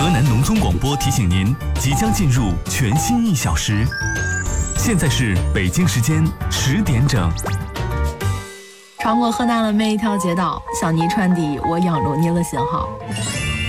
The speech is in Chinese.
河南农村广播提醒您，即将进入全新1小时。现在是北京时间10点整。 穿过河南的每一条街道，向你传递我羊肉你的信号。